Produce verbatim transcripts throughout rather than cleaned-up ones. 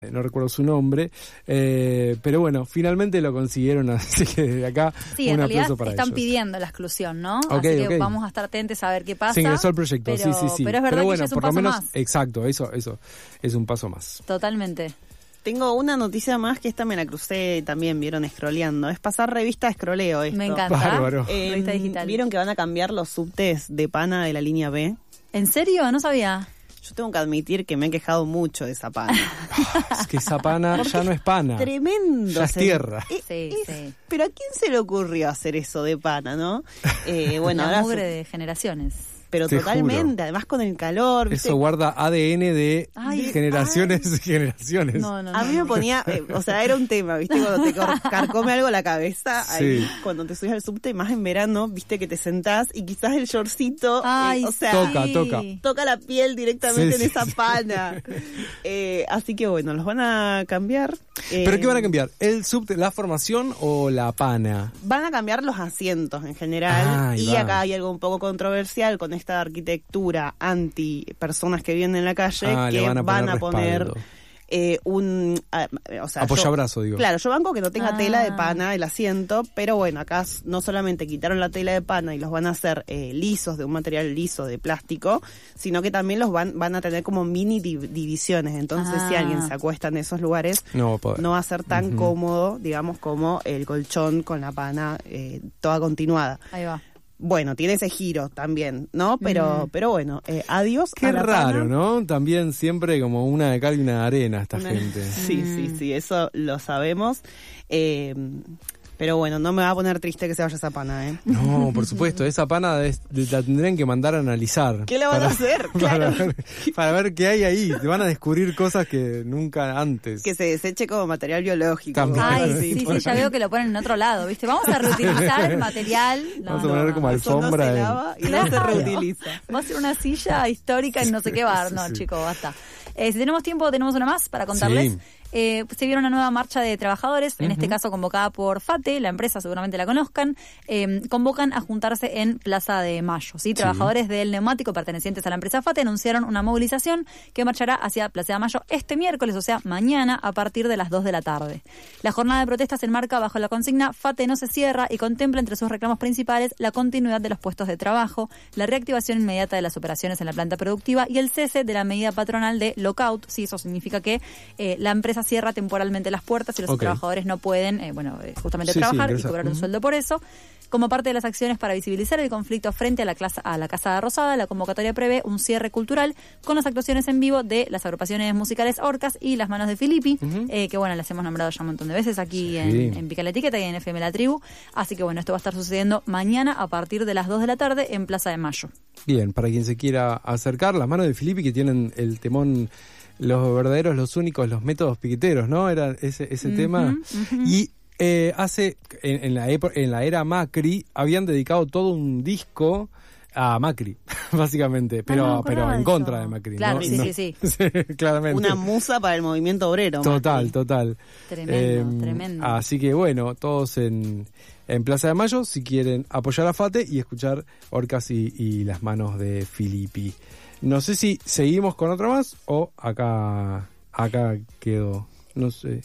no recuerdo su nombre, eh, pero bueno, finalmente lo consiguieron, así que desde acá sí, un en aplauso realidad para están ellos. pidiendo la exclusión, ¿no? Okay, así que okay. vamos a estar atentos a ver qué pasa. Se ingresó al proyecto, pero, sí, sí, sí. Pero es verdad pero bueno, que ya es un por lo paso menos, más. Exacto, eso, eso es un paso más. Totalmente. Tengo una noticia más que esta me la crucé también, vieron, scrolleando. Es pasar revista de scrolleo esto. Me encanta. Bárbaro. Eh, Revista digital. ¿Vieron que van a cambiar los subtes de pana de la línea B? ¿En serio? No sabía. Yo tengo que admitir que me he quejado mucho de esa pana. Es que esa pana ya no es pana. Tremendo. Ya es se- tierra. Eh, Sí, es- sí. Pero ¿a quién se le ocurrió hacer eso de pana, no? Eh, bueno, La ahora mugre su- de generaciones. pero Te totalmente, juro. además con el calor, ¿viste? Eso guarda A D N de Ay, generaciones y generaciones. No, no, no. A mí me no. ponía, eh, o sea, era un tema, ¿viste? Cuando te cor- carcome algo la cabeza, ahí, Sí. cuando te subís al subte, más en verano, ¿viste? Que te sentás y quizás el shortcito, Ay, eh, o sea, Toca, sí. toca. toca la piel directamente Sí, en sí, esa sí. pana. Eh, así que bueno, los van a cambiar. Eh, ¿Pero qué van a cambiar? ¿El subte, la formación o la pana? Van a cambiar los asientos en general. Ah, ahí y va. acá hay algo un poco controversial con esta arquitectura anti personas que viven en la calle, Ah, le que van a poner poner respaldo. eh, un... ah, o sea, yo- Apoyabrazo, digo. Claro, yo banco que no tenga Ah. tela de pana el asiento, pero bueno, acá s- no solamente quitaron la tela de pana y los van a hacer eh, lisos, de un material liso de plástico, sino que también los van van a tener como mini div- divisiones. Entonces, Ah. si alguien se acuesta en esos lugares, No va a poder. no va a ser tan Ujú. cómodo, digamos, como el colchón con la pana eh, toda continuada. Ahí va. Bueno, tiene ese giro también, ¿no? Pero, Mm. pero bueno, eh, adiós Qué a la raro, pana. ¿no? También siempre como una de cal y una de arena esta Una- gente. Sí, sí, sí, eso lo sabemos. Eh, pero bueno, no me va a poner triste que se vaya esa pana, ¿eh? No, por supuesto, esa pana es- la tendrían que mandar a analizar. ¿Qué le van a hacer? Para, Claro. ver, para ver qué hay ahí. Te van a descubrir cosas que nunca antes. Que se deseche como material biológico. También. algo Ay, así. sí, sí, ya veo que lo ponen en otro lado, ¿viste? Vamos a reutilizar material. No, Vamos a no, poner no, como no. Eso no alfombra se en- lava y no se Claro. reutiliza. Va a ser una silla histórica en no sé qué bar. No, Sí, sí. chicos, basta. Eh, si tenemos tiempo, tenemos una más para contarles. Sí. Eh, se vieron una nueva marcha de trabajadores, en este caso convocada por FATE, la empresa seguramente la conozcan, eh, convocan a juntarse en Plaza de Mayo. ¿sí? Trabajadores del neumático pertenecientes a la empresa FATE anunciaron una movilización que marchará hacia Plaza de Mayo este miércoles, o sea, mañana, a partir de las dos de la tarde. La jornada de protesta se enmarca bajo la consigna FATE no se cierra y contempla entre sus reclamos principales la continuidad de los puestos de trabajo, la reactivación inmediata de las operaciones en la planta productiva y el cese de la medida patronal de lockout. Sí, eso significa que eh, la empresa cierra temporalmente las puertas y los Ok. trabajadores no pueden, eh, bueno, eh, justamente Sí, sí, trabajar y ingresar. cobrar un Ujú. sueldo por eso. Como parte de las acciones para visibilizar el conflicto frente a la, clase, a la Casa Rosada, la convocatoria prevé un cierre cultural con las actuaciones en vivo de las agrupaciones musicales Orcas y Las Manos de Filippi, Ujú. eh, que bueno, las hemos nombrado ya un montón de veces aquí Sí. en, en Pica la Etiqueta y en F M La Tribu. Así que bueno, esto va a estar sucediendo mañana a partir de las dos de la tarde en Plaza de Mayo. Bien, para quien se quiera acercar, las manos de Filippi que tienen el temón, los verdaderos, los únicos, los métodos piqueteros, ¿no? Era ese, ese Ujú, tema. ujú. Y eh, hace, en, en la epo- en la era Macri, habían dedicado todo un disco a Macri, básicamente, pero, Ah, no me pero acordaba en de contra eso. de Macri. Claro, ¿no? sí, No- sí, sí. claramente. Una musa para el movimiento obrero. Total, Macri. total. Tremendo, tremendo. Así que bueno, todos en, en Plaza de Mayo, si quieren apoyar a FATE y escuchar Orcas y, y Las Manos de Filippi. No sé si seguimos con otra más o acá, acá quedó. No sé.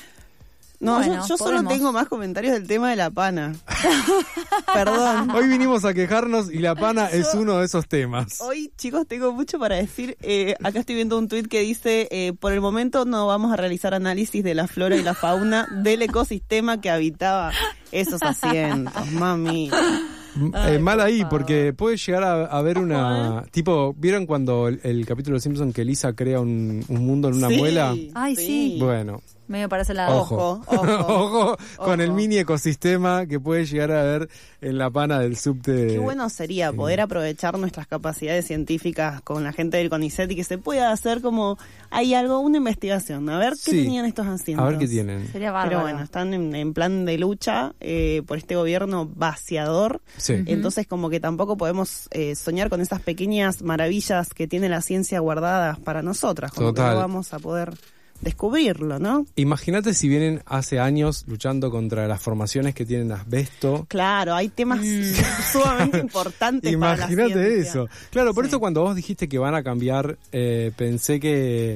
No, Bueno, yo, yo solo podemos. tengo más comentarios del tema de la pana. Perdón. Hoy vinimos a quejarnos y la pana es uno de esos temas. Hoy, chicos, tengo mucho para decir. Eh, acá estoy viendo un tuit que dice, eh, por el momento no vamos a realizar análisis de la flora y la fauna del ecosistema que habitaba esos asientos. Mami. M- Ay, eh, mal por ahí, favor. porque puede llegar a, a haber una... ¿eh? Tipo, ¿vieron cuando el, el capítulo de Simpson que Lisa crea un, un mundo en una Sí, muela? Ay, sí. Bueno, Me parece la... ojo. Ojo, ojo. Ojo con el Ojo. mini ecosistema que puede llegar a haber en la pana del subte. Qué bueno sería poder aprovechar nuestras capacidades científicas con la gente del CONICET y que se pueda hacer como, hay algo, una investigación, a ver qué Sí. tenían estos asientos. A ver qué tienen. Sería bárbaro. Pero bueno, están en, en plan de lucha eh, por este gobierno vaciador. Sí. Entonces como que tampoco podemos eh, soñar con esas pequeñas maravillas que tiene la ciencia guardadas para nosotras, como Total. que no vamos a poder descubrirlo, ¿no? Imagínate si vienen hace años luchando contra las formaciones que tienen asbesto. Claro, hay temas sumamente importantes para la Imagínate ciencia. eso. Claro, por Sí. eso cuando vos dijiste que van a cambiar, eh, pensé que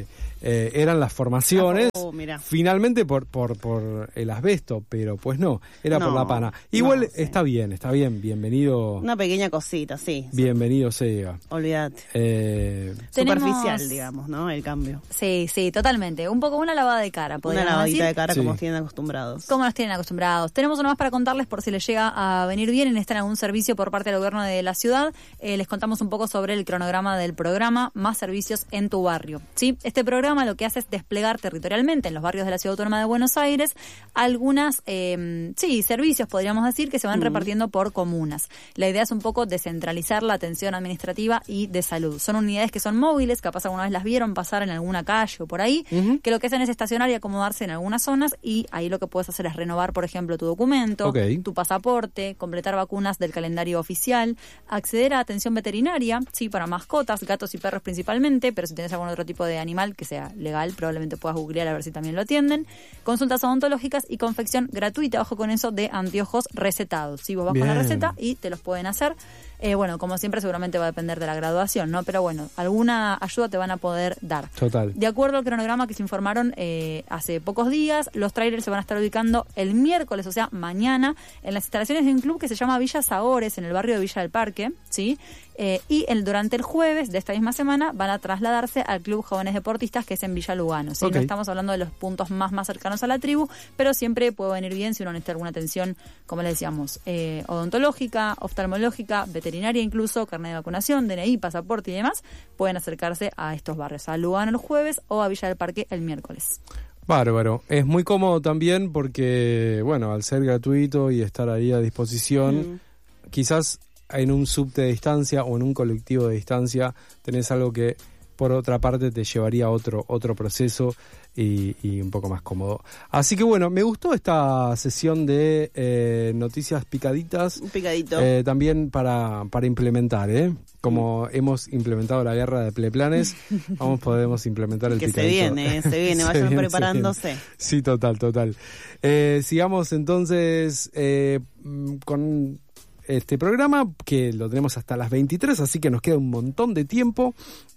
eh, eran las formaciones, Oh, mirá. finalmente por, por, por el asbesto, pero pues no, era No, por la pana. Igual no, sí. está bien, está bien, bienvenido, Una pequeña cosita, sí. bienvenido sea. Olvídate. Eh, Tenemos- Superficial, digamos, ¿no? El cambio. Sí, sí, totalmente. Un poco una lavada de cara, Una podríamos lavadita decir. de cara Sí. como nos tienen acostumbrados. Como nos tienen acostumbrados. Tenemos uno más para contarles por si les llega a venir bien y necesitan algún servicio por parte del gobierno de la ciudad. Eh, les contamos un poco sobre el cronograma del programa Más Servicios en tu Barrio. ¿Sí? Este programa lo que hace es desplegar territorialmente en los barrios de la Ciudad Autónoma de Buenos Aires algunas, eh, sí, servicios, podríamos decir, que se van Mm. repartiendo por comunas. La idea es un poco descentralizar la atención administrativa y de salud. Son unidades que son móviles, capaz alguna vez las vieron pasar en alguna calle o por ahí, Ujú. que lo que hacen es estacionar y acomodarse en algunas zonas y ahí lo que puedes hacer es renovar, por ejemplo, tu documento, Ok. tu pasaporte, completar vacunas del calendario oficial, acceder a atención veterinaria, sí, para mascotas, gatos y perros principalmente, pero si tienes algún otro tipo de animal que sea legal, probablemente puedas googlear a ver si también lo atienden, consultas odontológicas y confección gratuita, ojo con eso, de anteojos recetados. Si vos vas con la Bien. receta y te los pueden hacer. Eh, bueno, como siempre seguramente va a depender de la graduación, ¿no? Pero bueno, alguna ayuda te van a poder dar. total. De acuerdo al cronograma que se informaron eh, hace pocos días, los trailers se van a estar ubicando el miércoles, o sea, mañana, en las instalaciones de un club que se llama Villa Saores, en el barrio de Villa del Parque, ¿sí? Eh, y el, durante el jueves de esta misma semana van a trasladarse al Club Jóvenes Deportistas, que es en Villa Lugano, ¿sí? Ok. No estamos hablando de los puntos más, más cercanos a la tribu, pero siempre puede venir bien si uno necesita alguna atención, como le decíamos, eh, odontológica, oftalmológica, veterinaria incluso, carnet de vacunación, D N I, pasaporte y demás, pueden acercarse a estos barrios, a Lugano el jueves o a Villa del Parque el miércoles. Bárbaro. Es muy cómodo también porque, bueno, al ser gratuito y estar ahí a disposición, Mm. quizás en un subte de distancia o en un colectivo de distancia tenés algo que por otra parte te llevaría a otro, otro proceso y, y un poco más cómodo. Así que bueno, me gustó esta sesión de eh, noticias picaditas. Un picadito. Eh, también para, para implementar, ¿eh? Como hemos implementado la guerra de pleplanes, vamos podemos implementar el que se picadito. viene, se viene, Se vayan viene, se preparándose. viene. Sí, total, total. Eh, sigamos entonces eh, mm, con este programa, que lo tenemos hasta las veintitrés, así que nos queda un montón de tiempo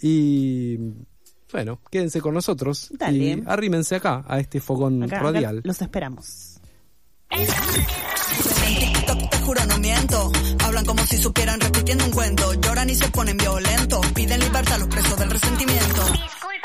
y... Bueno, quédense con nosotros Dale. y arrímense acá, a este fogón Acá, radial. acá los esperamos. En TikTok te juro no miento. Hablan como si supieran repitiendo un cuento. Lloran y se ponen violentos. Piden libertad a los presos del resentimiento.